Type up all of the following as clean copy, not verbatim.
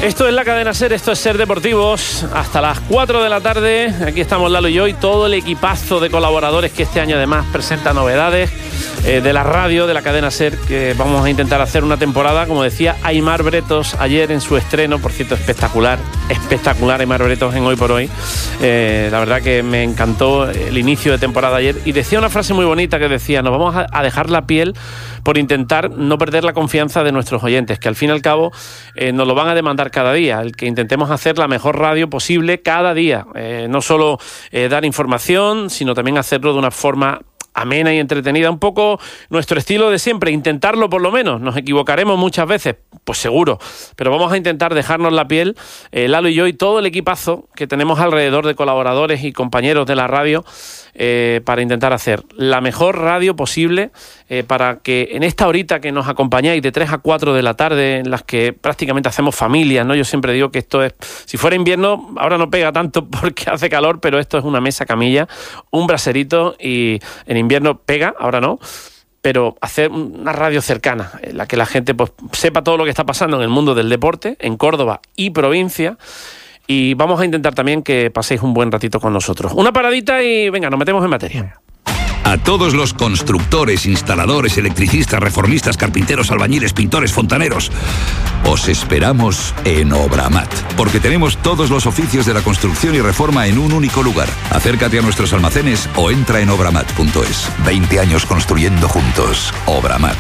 Esto es la cadena SER, esto es SER Deportivos, hasta las 4 de la tarde, aquí estamos Lalo y yo y todo el equipazo de colaboradores que este año además presenta novedades de la radio, de la cadena SER, que vamos a intentar hacer una temporada, como decía Aimar Bretos ayer en su estreno, por cierto, espectacular Aimar Bretos en Hoy por Hoy, la verdad que me encantó el inicio de temporada ayer, y decía una frase muy bonita que decía, nos vamos a dejar la piel por intentar no perder la confianza de nuestros oyentes, que al fin y al cabo nos lo van a demandar cada día, el que intentemos hacer la mejor radio posible cada día, no solo dar información, sino también hacerlo de una forma amena y entretenida, un poco nuestro estilo de siempre, intentarlo por lo menos. Nos equivocaremos muchas veces, pues seguro, pero vamos a intentar dejarnos la piel, Lalo y yo y todo el equipazo que tenemos alrededor de colaboradores y compañeros de la radio, para intentar hacer la mejor radio posible, para que en esta horita que nos acompañáis de 3 a 4 de la tarde, en las que prácticamente hacemos familias, ¿no? Yo siempre digo que esto es, si fuera invierno, ahora no pega tanto porque hace calor, pero esto es una mesa camilla, un braserito, y en invierno pega, ahora no, pero hacer una radio cercana, en la que la gente pues sepa todo lo que está pasando en el mundo del deporte, en Córdoba y provincia. Y vamos a intentar también que paséis un buen ratito con nosotros. Una paradita y venga, nos metemos en materia. A todos los constructores, instaladores, electricistas, reformistas, carpinteros, albañiles, pintores, fontaneros, os esperamos en Obramat, porque tenemos todos los oficios de la construcción y reforma en un único lugar. Acércate a nuestros almacenes o entra en obramat.es. 20 años construyendo juntos. Obramat.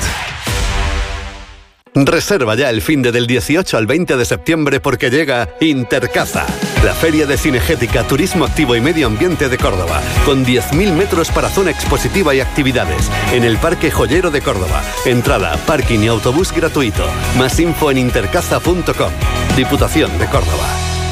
Reserva ya el finde del 18 al 20 de septiembre porque llega Intercaza, la feria de cinegética, turismo activo y medio ambiente de Córdoba, con 10.000 metros para zona expositiva y actividades, en el Parque Joyero de Córdoba. Entrada, parking y autobús gratuito. Más info en intercaza.com. Diputación de Córdoba.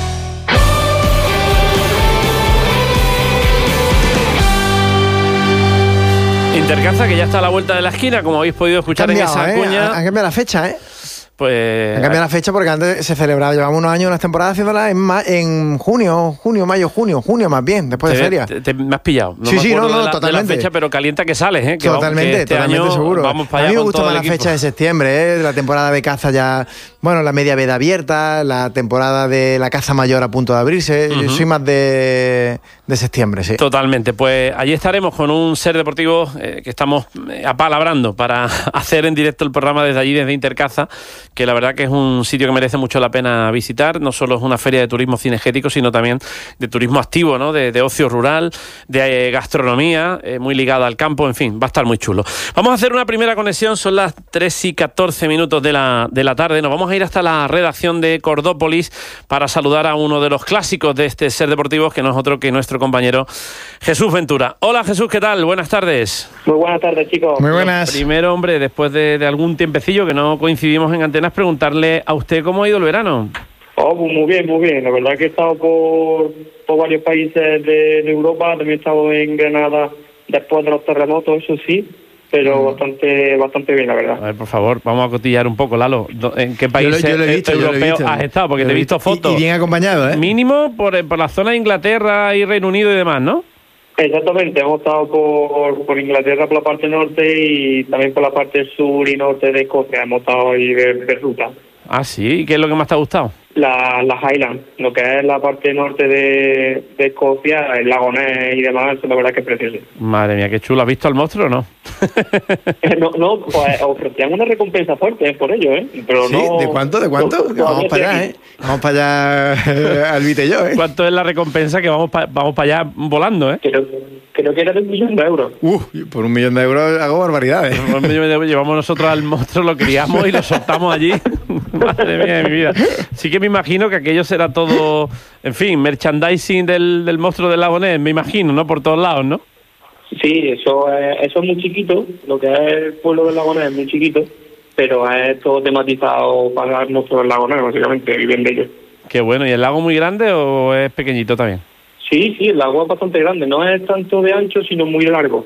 Intercaza, que ya está a la vuelta de la esquina, como habéis podido escuchar en esa cuña. Han cambiado la fecha, Pues han cambiado la fecha porque antes se celebraba, llevamos unos años, unas temporadas haciéndola en junio más bien, después de feria. Me has pillado. No sí, me acuerdo totalmente. De la fecha, pero calienta que sales, que totalmente, que este totalmente año seguro. Vamos para allá. A mí me con gusta todo más el la equipo. fecha de septiembre, la temporada de caza ya, bueno, la media veda abierta, la temporada de la caza mayor a punto de abrirse. Yo soy más de septiembre, sí. Totalmente. Pues allí estaremos con un SER Deportivo que estamos apalabrando para hacer en directo el programa desde allí, desde Intercaza, que la verdad que es un sitio que merece mucho la pena visitar. No solo es una feria de turismo cinegético, sino también de turismo activo, ¿no? De ocio rural, de gastronomía, muy ligada al campo, en fin, va a estar muy chulo. Vamos a hacer una primera conexión, son las 3:14 de la tarde. Nos vamos a ir hasta la redacción de Cordópolis para saludar a uno de los clásicos de este SER Deportivos, que no es otro que nuestro compañero Jesús Ventura. Hola Jesús, ¿qué tal? Buenas tardes. Muy buenas tardes, chicos. Muy buenas. Primero, hombre, después de algún tiempecillo que no coincidimos en antenas, preguntarle a usted cómo ha ido el verano. Oh, pues muy bien. La verdad que he estado por varios países de Europa, también he estado en Granada después de los terremotos, eso sí, pero bastante bien, la verdad. A ver, por favor, vamos a cotillar un poco, Lalo. ¿En qué países europeos has estado? Porque te he visto fotos. Y bien acompañado, Mínimo por la zona de Inglaterra y Reino Unido y demás, ¿no? Exactamente, hemos estado por Inglaterra, por la parte norte, y también por la parte sur y norte de Escocia. Hemos estado ahí de ruta. Ah, sí. ¿Y qué es lo que más te ha gustado? Las Highlands, lo que es la parte norte de Escocia, el lago Ness y demás, la verdad que es precioso. Madre mía, qué chulo. ¿Has visto al monstruo o no? No, pues ofrecían una recompensa fuerte por ello, Pero ¿Sí? no... ¿De cuánto? Vamos para allá, Vamos para allá, Albite y yo, ¿Cuánto es la recompensa que vamos para allá volando, Creo que era de 1 millón de euros. Por 1 millón de euros hago barbaridades. Por 1 millón de euros llevamos nosotros al monstruo, lo criamos y lo soltamos allí. Madre mía de mi vida. Sí que me imagino que aquello será todo, en fin, merchandising del monstruo del lago Ness, me imagino, ¿no? Por todos lados, ¿no? Sí, eso es muy chiquito, lo que es el pueblo del lago Ness es muy chiquito, pero es todo tematizado para el monstruo del lago Ness, básicamente, viven de ellos. Qué bueno. ¿Y el lago muy grande o es pequeñito también? Sí, el lago es bastante grande, no es tanto de ancho, sino muy largo.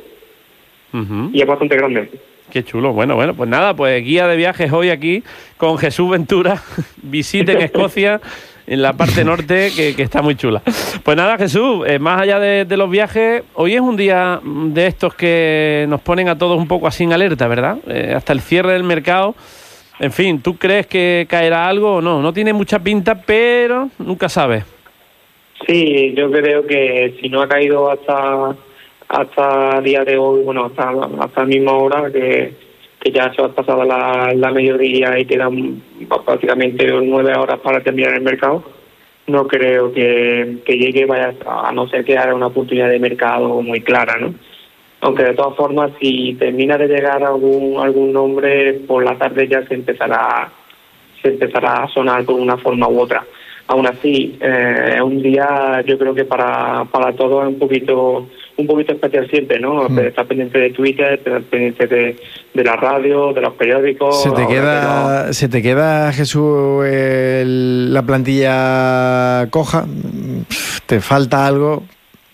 Y es bastante grande. Qué chulo. Bueno, pues nada, pues guía de viajes hoy aquí con Jesús Ventura. Visiten Escocia, en la parte norte, que está muy chula. Pues nada, Jesús, más allá de los viajes, hoy es un día de estos que nos ponen a todos un poco así en alerta, ¿verdad? Hasta el cierre del mercado En fin, ¿tú crees que caerá algo o no? No tiene mucha pinta, pero nunca sabes. Sí, yo creo que si no ha caído hasta el día de hoy, bueno, hasta la misma hora, que ya se ha pasado la mediodía y quedan prácticamente 9 horas para terminar el mercado, no creo que llegue, vaya, a no ser que haya una oportunidad de mercado muy clara, ¿no? Aunque de todas formas, si termina de llegar algún nombre, por la tarde ya se empezará a sonar por una forma u otra. Aún así, es un día, yo creo que para todos es un poquito especial siempre, ¿no? Estar pendiente de Twitter, estar pendiente de la radio, de los periódicos. ¿Se te queda, Jesús, la plantilla coja? ¿Te falta algo?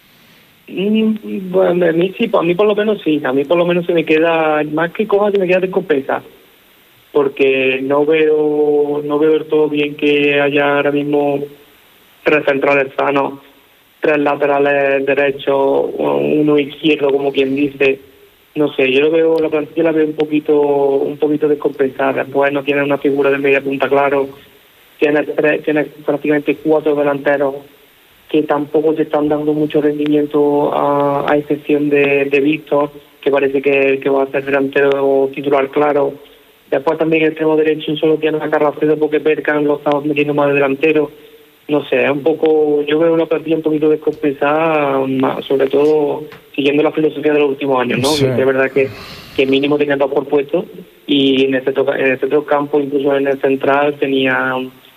Bueno, a mí por lo menos sí. A mí por lo menos se me queda, más que coja, se me queda descompensada. Porque no veo del todo bien que haya ahora mismo 3 centrales sanos, 3 laterales derechos, uno izquierdo, como quien dice. No sé, la plantilla la veo un poquito descompensada. Después no tiene una figura de media punta claro, tiene prácticamente 4 delanteros que tampoco te están dando mucho rendimiento, a excepción de Víctor, que parece que va a ser delantero titular claro. Después también el extremo derecho solo tiene a Carracedo porque Berkan lo está metiendo más de delantero. No sé, es un poco, yo veo una plantilla un poquito descompensada, sobre todo siguiendo la filosofía de los últimos años, ¿no? Sí. Que es verdad que mínimo tenían 2 por puesto, y en el centro campo, incluso en el central, tenía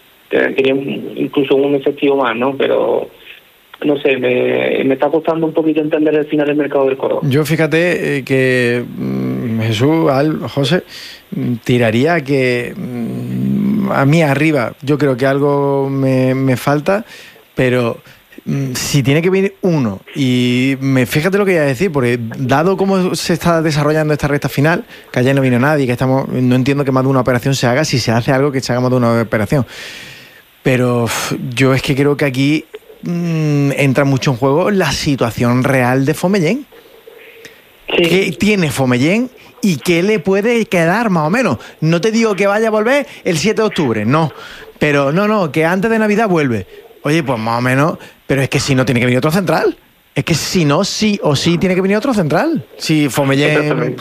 incluso un efectivo más, ¿no? Pero no sé, me está costando un poquito entender el final del mercado del Córdoba. Yo fíjate que Jesús, José, tiraría que a mí arriba yo creo que algo me falta, pero si tiene que venir uno, y fíjate lo que voy a decir, porque dado cómo se está desarrollando esta recta final, que ayer no vino nadie, que no entiendo que más de una operación se haga, si se hace algo que se haga más de una operación, pero yo es que creo que aquí entra mucho en juego la situación real de Fomellén. Sí. ¿Qué tiene Fomellén y qué le puede quedar más o menos? No te digo que vaya a volver el 7 de octubre, no, pero no, que antes de Navidad vuelve. Oye, pues más o menos, pero es que si no tiene que venir otro central, es que si no, sí o sí tiene que venir otro central. Si Fomellén...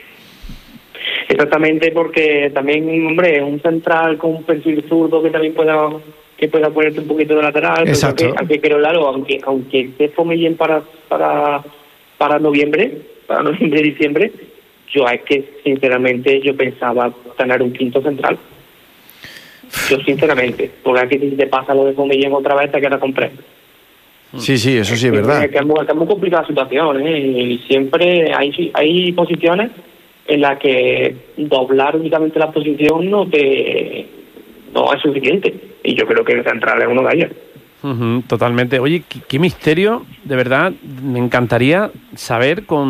Exactamente, porque también, hombre, un central con un perfil zurdo que también pueda ponerte un poquito de lateral. Exacto. Pero claro, aunque esté Fomellén para noviembre, diciembre, yo es que sinceramente yo pensaba tener un quinto central. Yo sinceramente, porque aquí si te pasa lo de Fomellén otra vez te queda completo. Sí, eso sí es verdad. Es muy complicada la situación, y siempre hay posiciones en las que doblar únicamente la posición no es suficiente, y yo creo que el central es uno de ellos. Totalmente. Oye, qué misterio, de verdad, me encantaría saber con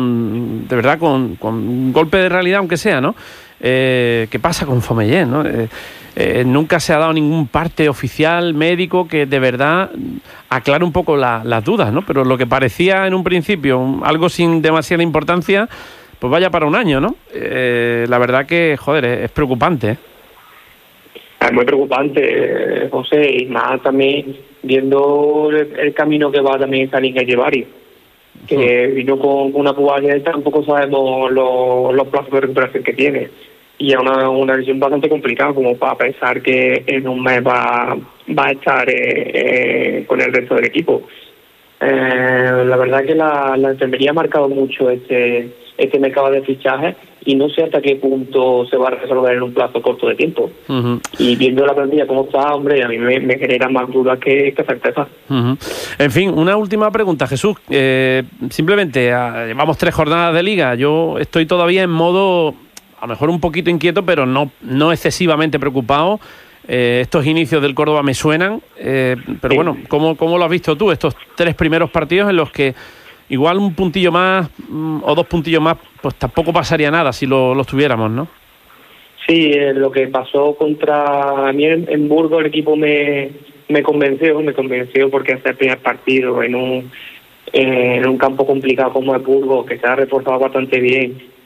un golpe de realidad, aunque sea, ¿no? ¿Qué pasa con Fomellén, no? Nunca se ha dado ningún parte oficial médico que de verdad aclare un poco las dudas, ¿no? Pero lo que parecía en un principio algo sin demasiada importancia, pues vaya para un año, ¿no? La verdad que, joder, es preocupante, ¿eh? Es muy preocupante, José, y más también viendo el camino que va también Salinga Llevari, que vino con una pubalgia, y tampoco sabemos los plazos de recuperación que tiene, y es una lesión bastante complicada como para pensar que en un mes va a estar con el resto del equipo. La verdad que la enfermería ha marcado mucho este mercado de fichajes, y no sé hasta qué punto se va a resolver en un plazo corto de tiempo. Y viendo la plantilla como está, hombre, a mí me genera más dudas que certeza. En fin, una última pregunta, Jesús. Simplemente, llevamos 3 jornadas de liga. Yo estoy todavía en modo, a lo mejor un poquito inquieto, pero no excesivamente preocupado. Estos inicios del Córdoba me suenan, pero sí. Bueno, ¿cómo lo has visto tú, estos 3 primeros partidos en los que igual un puntillo más o 2 puntillos más, pues tampoco pasaría nada si lo tuviéramos, ¿no? Sí, lo que pasó contra mí en Burgos, el equipo me convenció porque hace el primer partido en un campo complicado como es Burgos, que se ha reforzado bastante bien,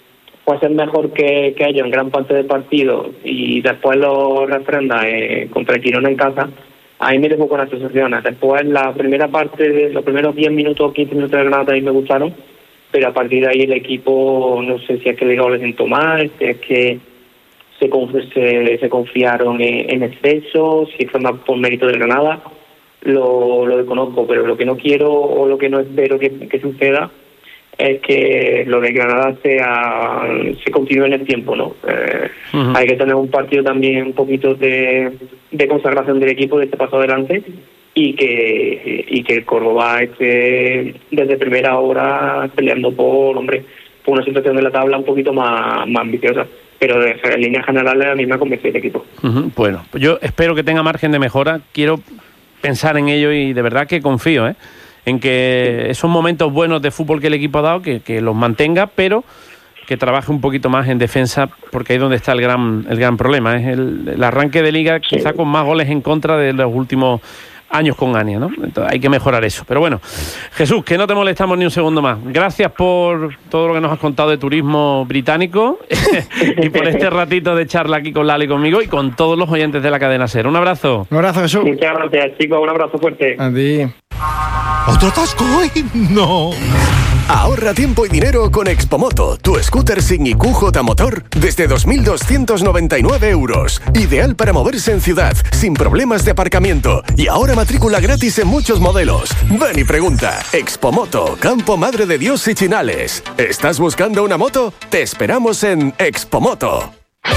puede ser mejor que ellos en gran parte del partido y después lo refrenda contra el Girona en casa, ahí me dejó con las sensaciones. Después la primera parte, los primeros 10 minutos o 15 minutos de Granada ahí me gustaron, pero a partir de ahí el equipo, no sé si es que le sentó mal, si es que se confiaron en exceso, si fue más por mérito de Granada, lo desconozco, pero lo que no quiero o lo que no espero que suceda es que lo de Granada se continúe en el tiempo, ¿no? Hay que tener un partido también un poquito de consagración del equipo, de este paso adelante, y que el Córdoba esté desde primera hora peleando por una situación de la tabla un poquito más ambiciosa. Pero en líneas generales a mí me ha convencido el equipo. Bueno, yo espero que tenga margen de mejora, quiero pensar en ello y de verdad que confío, en que esos momentos buenos de fútbol que el equipo ha dado, que los mantenga, pero que trabaje un poquito más en defensa, porque ahí es donde está el gran problema. Es el arranque de liga quizá con más goles en contra de los últimos años con Ania, ¿no? Entonces hay que mejorar eso. Pero bueno, Jesús, que no te molestamos ni un segundo más. Gracias por todo lo que nos has contado de turismo británico y por este ratito de charla aquí con Lalo y conmigo y con todos los oyentes de la cadena SER. Un abrazo. Un abrazo, Jesús. Muchas gracias, chicos. Un abrazo fuerte. A ti. ¿Otro atasco hoy? ¡No! Ahorra tiempo y dinero con Expomoto, tu scooter sin IQ motor desde 2.299 euros. Ideal para moverse en ciudad, sin problemas de aparcamiento. Y ahora matrícula gratis en muchos modelos. Ven y pregunta. Expomoto, Campo Madre de Dios y Chinales. ¿Estás buscando una moto? Te esperamos en Expomoto.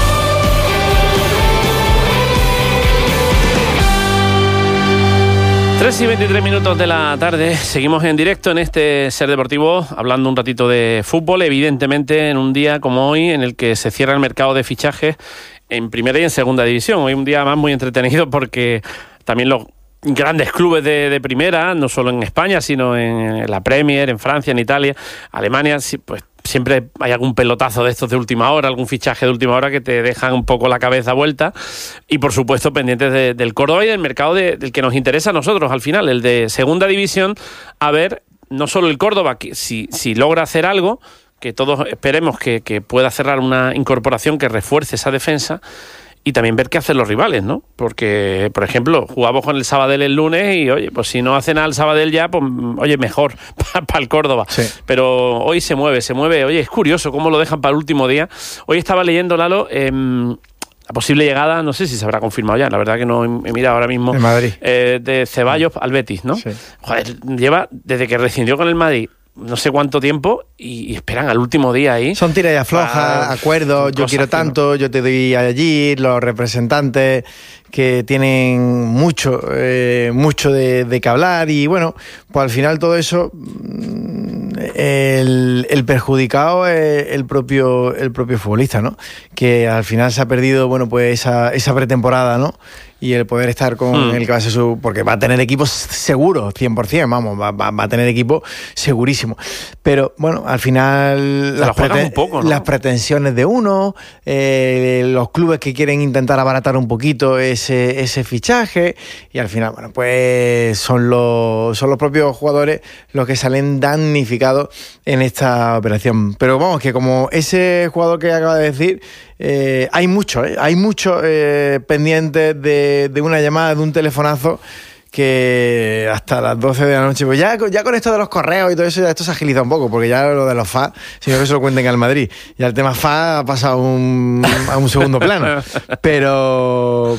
3:23 de la tarde, seguimos en directo en este Ser Deportivo, hablando un ratito de fútbol, evidentemente en un día como hoy, en el que se cierra el mercado de fichajes en primera y en segunda división. Hoy un día más muy entretenido porque también los grandes clubes de primera, no solo en España, sino en la Premier, en Francia, en Italia, Alemania, pues siempre hay algún pelotazo de estos de última hora, algún fichaje de última hora que te dejan un poco la cabeza vuelta y por supuesto pendientes del Córdoba y del mercado del que nos interesa a nosotros al final, el de segunda división, a ver no solo el Córdoba, que si logra hacer algo, que todos esperemos que pueda cerrar una incorporación que refuerce esa defensa, y también ver qué hacen los rivales, ¿no? Porque, por ejemplo, jugamos con el Sabadell el lunes y, oye, pues si no hace nada el Sabadell ya, pues, oye, mejor para el Córdoba. Sí. Pero hoy se mueve. Oye, es curioso cómo lo dejan para el último día. Hoy estaba leyendo, Lalo, la posible llegada, no sé si se habrá confirmado ya, la verdad que no he mirado ahora mismo. En Madrid. De Ceballos al Betis, ¿no? Sí. Joder, lleva, desde que rescindió con el Madrid, no sé cuánto tiempo y esperan al último día ahí. Son tira y afloja, acuerdos, yo quiero tanto, yo te doy allí, los representantes que tienen mucho de qué hablar y bueno, pues al final todo eso el perjudicado es el propio futbolista, ¿no? Que al final se ha perdido, bueno, pues esa pretemporada, ¿no? Y el poder estar con el que va a ser porque va a tener equipos seguros, 100%, vamos, va a tener equipo segurísimo. Pero bueno, al final las pretensiones de uno, los clubes que quieren intentar abaratar un poquito ese fichaje, y al final, bueno, pues son los propios jugadores los que salen damnificados en esta operación. Pero vamos, que como ese jugador que acaba de decir, hay mucho pendientes de una llamada, de un telefonazo, que hasta las 12 de la noche, pues ya con esto de los correos y todo eso, ya esto se agiliza un poco, porque ya lo de los FA, si no que se lo cuenten al Madrid, ya el tema FA ha pasado a un segundo plano, pero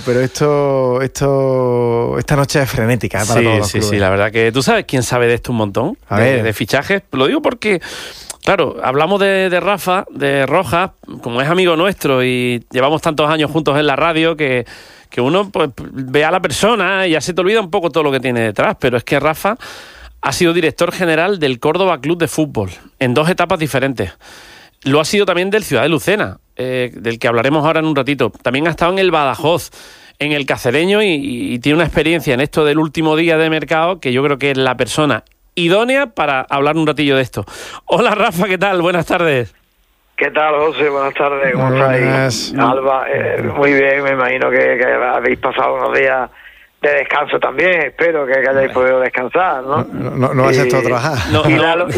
esta noche es frenética para todos los clubes. Sí, la verdad que tú sabes quién sabe de esto un montón, de fichajes, lo digo porque claro, hablamos de Rafa, de Rojas, como es amigo nuestro y llevamos tantos años juntos en la radio que uno pues ve a la persona y ya se te olvida un poco todo lo que tiene detrás, pero es que Rafa ha sido director general del Córdoba Club de Fútbol en 2 etapas diferentes. Lo ha sido también del Ciudad de Lucena, del que hablaremos ahora en un ratito. También ha estado en el Badajoz, en el Cacereño y tiene una experiencia en esto del último día de mercado que yo creo que es la persona idónea para hablar un ratillo de esto. Hola Rafa, ¿qué tal? Buenas tardes. ¿Qué tal, José? Buenas tardes, ¿cómo estáis? Alba, muy bien, me imagino que habéis pasado unos días descanso también, espero que hayáis podido descansar, ¿no? No vas a estar a trabajar. Y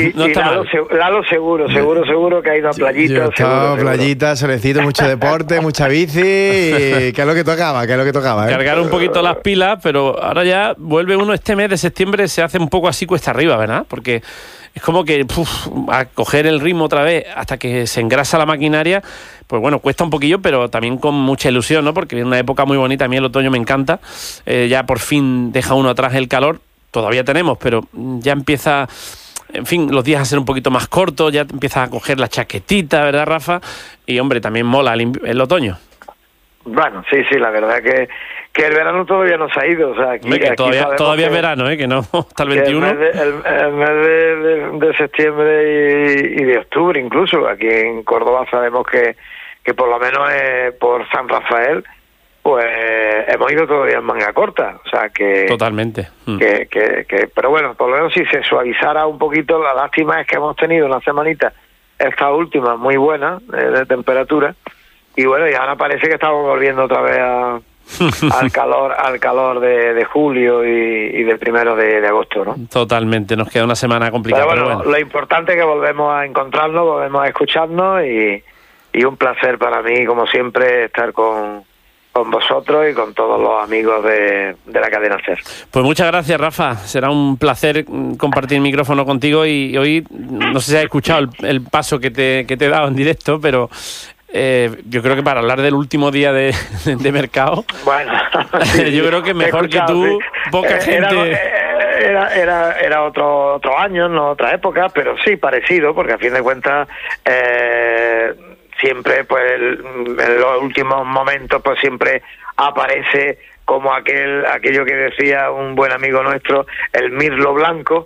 Lalo seguro que ha ido a playita. Yo estaba playita, solecito, mucho deporte, mucha bici, que es lo que tocaba, Cargar un poquito las pilas, pero ahora ya vuelve uno este mes de septiembre, se hace un poco así cuesta arriba, ¿verdad? Porque es como que a coger el ritmo otra vez hasta que se engrasa la maquinaria, pues bueno, cuesta un poquillo, pero también con mucha ilusión, ¿no? Porque es una época muy bonita, a mí el otoño me encanta, ya por fin deja uno atrás el calor, todavía tenemos, pero ya empieza, en fin, los días a ser un poquito más cortos, ya empiezas a coger la chaquetita, ¿verdad, Rafa? Y hombre, también mola el otoño. Bueno, sí, la verdad que el verano todavía no se ha ido, o sea, aquí todavía es verano, que no, hasta el 21. El mes de septiembre y de octubre incluso, aquí en Córdoba sabemos que por lo menos por San Rafael, pues hemos ido todavía en manga corta, o sea que... Totalmente. Pero bueno, por lo menos si se suavizara un poquito, la lástima es que hemos tenido una semanita, esta última, muy buena, de temperatura, y bueno, y ahora parece que estamos volviendo otra vez al calor de julio y del 1 de agosto, ¿no? Totalmente, nos queda una semana complicada. Pero bueno, lo importante es que volvemos a encontrarnos, volvemos a escucharnos y un placer para mí, como siempre, estar con vosotros y con todos los amigos de la cadena SER. Pues muchas gracias, Rafa. Será un placer compartir el micrófono contigo y hoy, no sé si has escuchado el paso que te he dado en directo, pero... yo creo que para hablar del último día de mercado, bueno, yo creo que mejor que tú, sí. Poca gente... Era otro año, no otra época, pero sí parecido, porque a fin de cuentas siempre, pues en los últimos momentos, pues siempre aparece como aquello que decía un buen amigo nuestro, el mirlo blanco.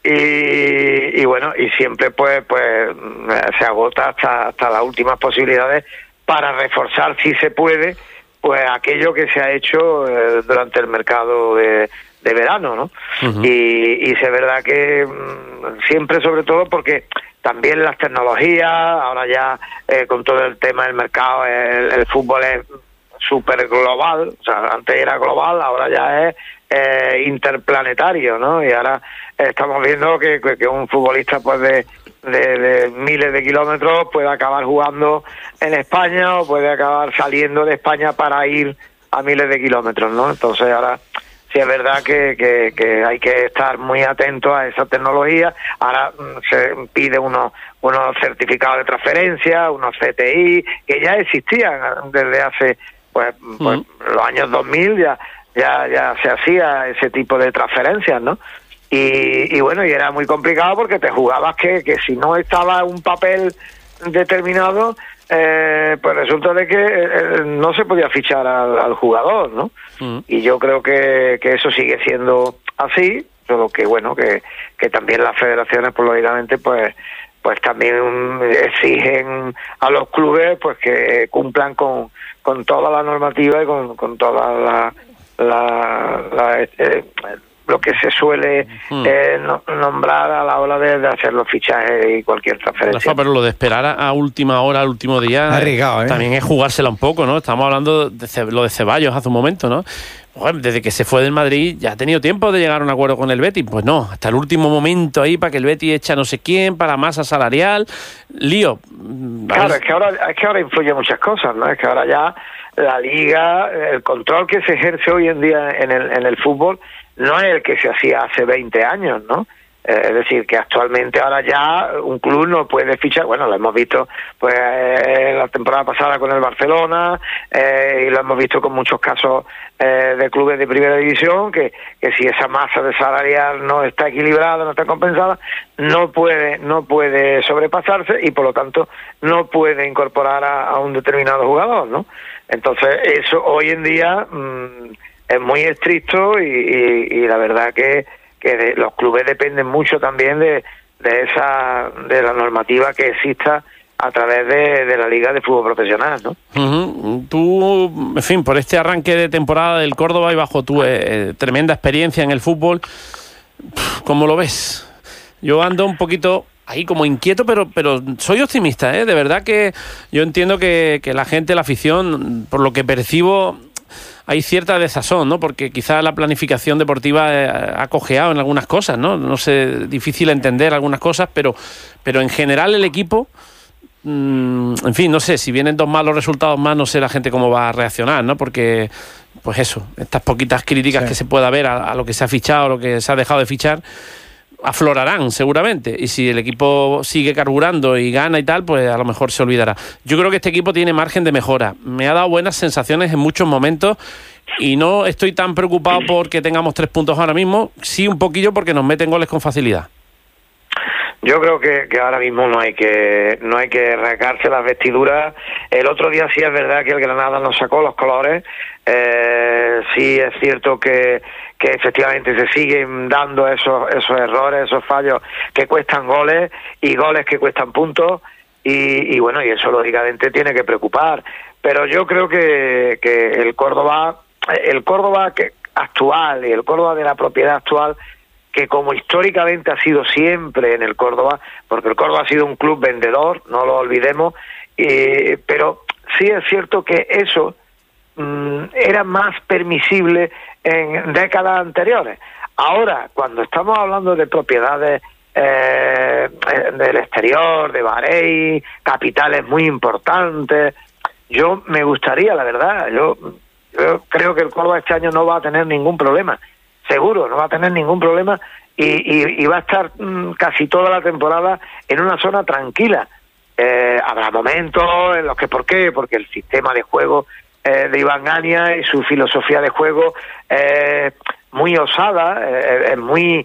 Y bueno, y siempre pues se agota hasta las últimas posibilidades para reforzar, si se puede, pues aquello que se ha hecho durante el mercado de verano, ¿no? Uh-huh. Y es verdad que siempre, sobre todo porque también las tecnologías, ahora ya con todo el tema del mercado, el fútbol es súper global, o sea, antes era global, ahora ya es interplanetario, ¿no? Y ahora estamos viendo que un futbolista pues de miles de kilómetros puede acabar jugando en España o puede acabar saliendo de España para ir a miles de kilómetros, ¿no? Entonces ahora sí es verdad que hay que estar muy atentos a esa tecnología. Ahora se pide unos certificados de transferencia, unos CTI, que ya existían desde hace pues los años 2000, ya se hacía ese tipo de transferencias, ¿no? Y bueno, y era muy complicado porque te jugabas que si no estaba un papel determinado, pues resulta de que no se podía fichar al jugador, ¿no? Y yo creo que eso sigue siendo así, solo que bueno, que también las federaciones, pues lógicamente, pues también exigen a los clubes pues que cumplan con toda la normativa y con toda lo que se suele nombrar a la hora de hacer los fichajes y cualquier transferencia. Rafa, pero lo de esperar a última hora, al último día, arriesgado, también es jugársela un poco, ¿no? Estamos hablando de lo de Ceballos hace un momento, ¿no? Bueno, desde que se fue del Madrid ya ha tenido tiempo de llegar a un acuerdo con el Betis. Pues no, hasta el último momento ahí para que el Betis echa no sé quién, para masa salarial, lío. Claro, es que ahora influye muchas cosas, ¿no? Es que ahora ya la liga, el control que se ejerce hoy en día en el fútbol no es el que se hacía hace 20 años, ¿no? Es decir, que actualmente ahora ya un club no puede fichar, bueno, lo hemos visto pues la temporada pasada con el Barcelona, y lo hemos visto con muchos casos de clubes de primera división, que si esa masa de salarial no está equilibrada, no está compensada, no puede sobrepasarse y por lo tanto no puede incorporar a un determinado jugador, ¿no? Entonces eso hoy en día es muy estricto y la verdad que los clubes dependen mucho también de la normativa que exista a través de la Liga de Fútbol Profesional, ¿no? Uh-huh. Tú, en fin, por este arranque de temporada del Córdoba y bajo tu tremenda experiencia en el fútbol, ¿cómo lo ves? Yo ando un poquito ahí como inquieto, pero soy optimista, De verdad que yo entiendo que la gente, la afición, por lo que percibo, hay cierta desazón, ¿no? Porque quizás la planificación deportiva ha cojeado en algunas cosas, ¿no? No sé, difícil entender algunas cosas, pero en general el equipo, en fin, no sé, si vienen 2 malos resultados más, no sé la gente cómo va a reaccionar, ¿no? Porque, pues eso, estas poquitas críticas que se pueda ver a lo que se ha fichado, a lo que se ha dejado de fichar, aflorarán seguramente, y si el equipo sigue carburando y gana y tal, pues a lo mejor se olvidará. Yo creo que este equipo tiene margen de mejora, me ha dado buenas sensaciones en muchos momentos y no estoy tan preocupado porque tengamos 3 puntos ahora mismo, sí un poquillo porque nos meten goles con facilidad. Yo creo que ahora mismo no hay que rasgarse las vestiduras. El otro día sí es verdad que el Granada nos sacó los colores. Sí es cierto que efectivamente se siguen dando esos errores, esos fallos que cuestan goles y goles que cuestan puntos y bueno, y eso lógicamente tiene que preocupar. Pero yo creo que el Córdoba que actual y el Córdoba de la propiedad actual, que como históricamente ha sido siempre en el Córdoba, porque el Córdoba ha sido un club vendedor, no lo olvidemos, pero sí es cierto que eso era más permisible en décadas anteriores. Ahora, cuando estamos hablando de propiedades del exterior, de Bahrein, capitales muy importantes, yo me gustaría, la verdad, yo creo que el Córdoba este año no va a tener ningún problema. Seguro, no va a tener ningún problema y va a estar casi toda la temporada en una zona tranquila. Habrá momentos en los que, ¿por qué? Porque el sistema de juego de Iván Gania y su filosofía de juego es muy osada, es muy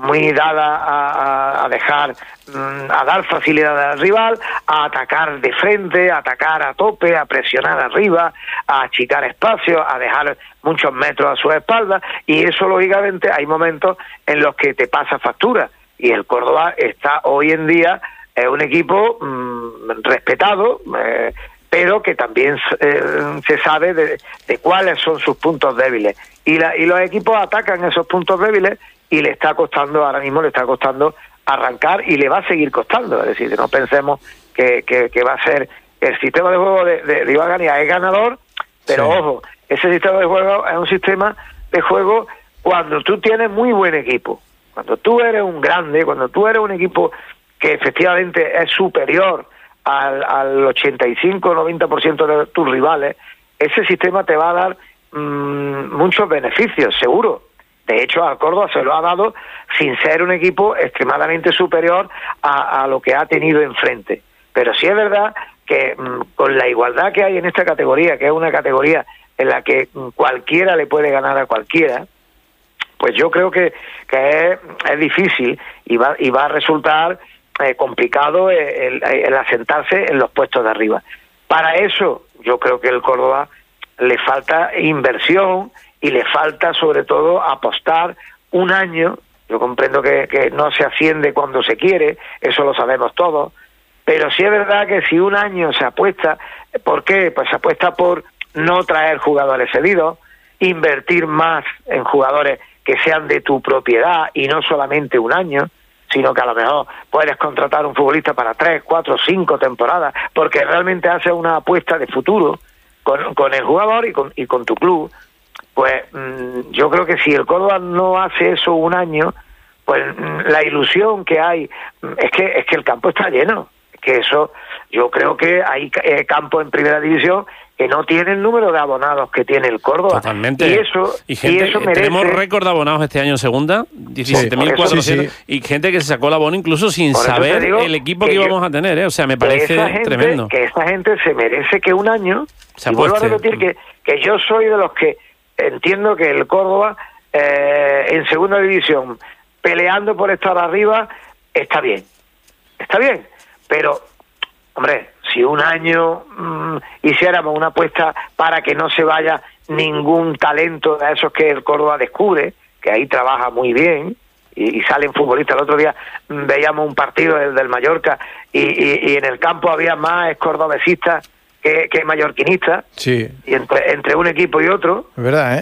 dada a dejar, a dar facilidad al rival, a atacar de frente, a atacar a tope, a presionar arriba, a achicar espacios, a dejar muchos metros a su espalda, y eso lógicamente hay momentos en los que te pasa factura, y el Córdoba está hoy en día un equipo respetado, pero que también se sabe de cuáles son sus puntos débiles, y los equipos atacan esos puntos débiles y le está costando, ahora mismo le está costando arrancar y le va a seguir costando. Es decir, no pensemos que va a ser el sistema de juego de Iván Gania es ganador, pero ojo, ese sistema de juego es un sistema de juego cuando tú tienes muy buen equipo, cuando tú eres un grande, cuando tú eres un equipo que efectivamente es superior al 85-90% de tus rivales, ese sistema te va a dar muchos beneficios, seguro. De hecho, al Córdoba se lo ha dado sin ser un equipo extremadamente superior a lo que ha tenido enfrente. Pero sí es verdad que con la igualdad que hay en esta categoría, que es una categoría en la que cualquiera le puede ganar a cualquiera, pues yo creo que es difícil y va a resultar complicado el asentarse en los puestos de arriba. Para eso yo creo que el Córdoba le falta inversión y le falta sobre todo apostar un año. Yo comprendo que no se asciende cuando se quiere, eso lo sabemos todos, pero sí es verdad que si un año se apuesta, ¿por qué? Pues se apuesta por no traer jugadores cedidos, invertir más en jugadores que sean de tu propiedad y no solamente un año, sino que a lo mejor puedes contratar un futbolista para 3, 4, 5 temporadas, porque realmente haces una apuesta de futuro con el jugador y con tu club. Pues yo creo que si el Córdoba no hace eso un año, pues la ilusión que hay es que el campo está lleno. Que eso, yo creo que hay campos en primera división que no tiene el número de abonados que tiene el Córdoba. Totalmente. Y eso merece... Tenemos récord de abonados este año en segunda, 17.400, y gente que se sacó el abono incluso sin saber el equipo que íbamos a tener, O sea, me parece tremendo. Que esa gente se merece que un año, y vuelvo a repetir que yo soy de los que entiendo que el Córdoba en segunda división, peleando por estar arriba, está bien, pero, hombre, si un año hiciéramos una apuesta para que no se vaya ningún talento de esos que el Córdoba descubre, que ahí trabaja muy bien, y salen futbolistas. El otro día veíamos un partido del Mallorca y en el campo había más cordobesistas que mallorquinistas, sí. Y entre un equipo y otro, es verdad,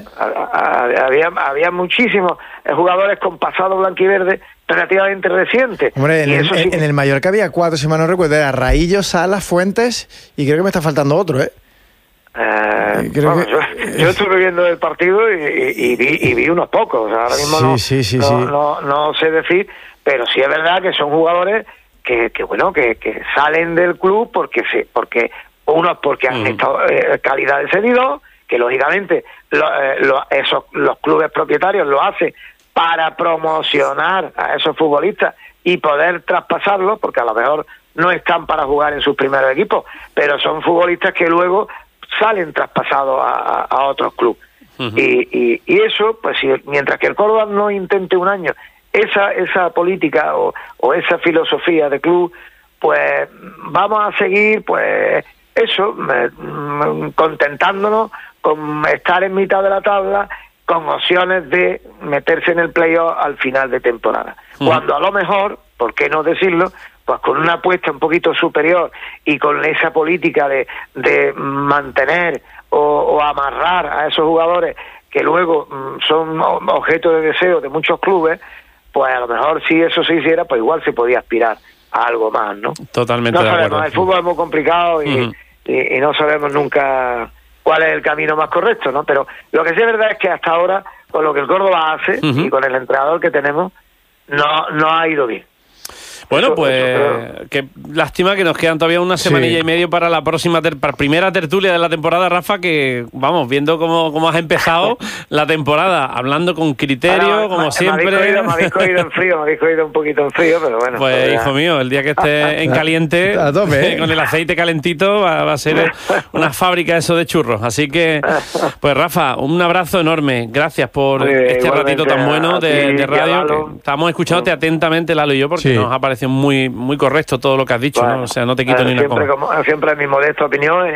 había muchísimos jugadores con pasado blanquiverde relativamente reciente. Hombre, en el Mallorca había 4, si mal no recuerdo, era Raillo, Salas, Fuentes, y creo que me está faltando otro, Yo estuve viendo el partido y vi unos pocos. O sea, ahora mismo no sé decir, pero sí es verdad que son jugadores que salen del club porque unos porque han estado calidad de cedido, que lógicamente los clubes propietarios lo hacen para promocionar a esos futbolistas y poder traspasarlos, porque a lo mejor no están para jugar en sus primeros equipos, pero son futbolistas que luego salen traspasados a otros clubes. Y eso, pues mientras que el Córdoba no intente un año esa política o esa filosofía de club, pues vamos a seguir contentándonos con estar en mitad de la tabla, con opciones de meterse en el playoff al final de temporada. Cuando a lo mejor, ¿por qué no decirlo?, pues con una apuesta un poquito superior y con esa política de mantener o amarrar a esos jugadores que luego son objeto de deseo de muchos clubes, pues a lo mejor si eso se hiciera, pues igual se podía aspirar a algo más, ¿no? Totalmente de acuerdo. Sabemos, el fútbol es muy complicado y no sabemos nunca cuál es el camino más correcto, ¿no? Pero lo que sí es verdad es que hasta ahora, con lo que el Córdoba hace y con el entrenador que tenemos, no ha ido bien. Bueno, qué lástima que nos quedan todavía una semanilla y medio para la próxima primera tertulia de la temporada, Rafa, que vamos, viendo cómo has empezado la temporada, hablando con criterio, como siempre. Me habéis cogido en frío, un poquito en frío, pero bueno. Pues hijo mío, el día que esté en caliente, con el aceite calentito, va a ser una fábrica eso de churros. Así que, pues Rafa, un abrazo enorme. Gracias por este ratito tan bueno de radio. Que estamos escuchándote atentamente, Lalo y yo, porque nos ha parecido muy muy correcto todo lo que has dicho, ¿no? O sea, no te quito ni una coma. Como siempre, en mi modesta opinión,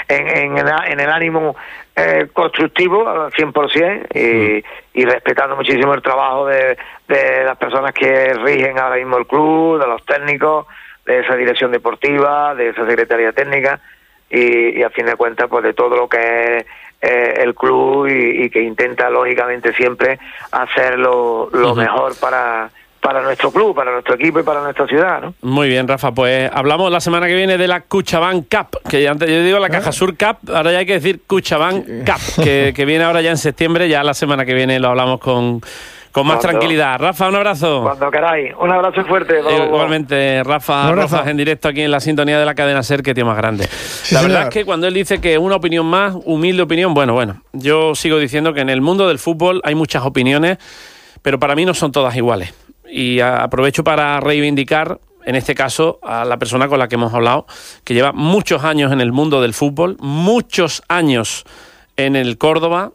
en el ánimo constructivo al 100% y respetando muchísimo el trabajo de las personas que rigen ahora mismo el club, de los técnicos, de esa dirección deportiva, de esa secretaría técnica y a fin de cuentas pues de todo lo que es el club y que intenta lógicamente siempre hacer lo mejor para nuestro club, para nuestro equipo y para nuestra ciudad, ¿no? Muy bien, Rafa, pues hablamos la semana que viene de la CaixaBank Cup, que antes yo digo la Cajasur Cup, ahora ya hay que decir CaixaBank Cup, que viene ahora ya en septiembre, ya la semana que viene lo hablamos con más tranquilidad. Rafa, un abrazo. Cuando queráis, un abrazo fuerte. Igualmente, Rafa Rozas en directo aquí en la sintonía de la cadena SER, que tío más grande. La verdad es que cuando él dice que una opinión más, humilde opinión, bueno, yo sigo diciendo que en el mundo del fútbol hay muchas opiniones, pero para mí no son todas iguales. Y aprovecho para reivindicar, en este caso, a la persona con la que hemos hablado, que lleva muchos años en el mundo del fútbol, muchos años en el Córdoba,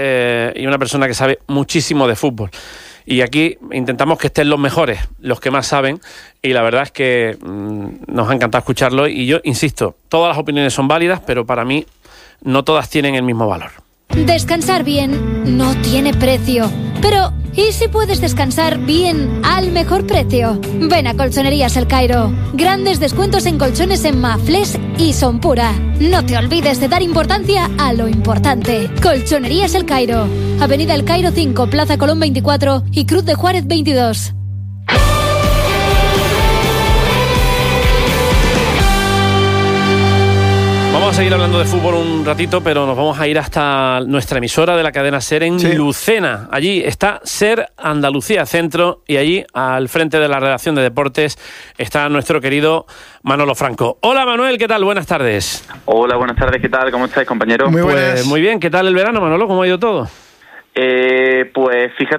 y una persona que sabe muchísimo de fútbol. Y aquí intentamos que estén los mejores, los que más saben, y la verdad es que nos ha encantado escucharlo. Y yo insisto, todas las opiniones son válidas, pero para mí no todas tienen el mismo valor. Descansar bien no tiene precio. Pero, ¿y si puedes descansar bien al mejor precio? Ven a Colchonerías El Cairo. Grandes descuentos en colchones en Mafles y Sonpura. No te olvides de dar importancia a lo importante. Colchonerías El Cairo. Avenida El Cairo 5, Plaza Colón 24 y Cruz de Juárez 22. Vamos a seguir hablando de fútbol un ratito, pero nos vamos a ir hasta nuestra emisora de la cadena SER en Lucena. Allí está SER Andalucía Centro y allí, al frente de la redacción de deportes, está nuestro querido Manolo Franco. Hola Manuel, ¿qué tal? Buenas tardes. Hola, buenas tardes, ¿qué tal? ¿Cómo estáis, compañeros? Muy bien, ¿qué tal el verano, Manolo? ¿Cómo ha ido todo? Pues fíjate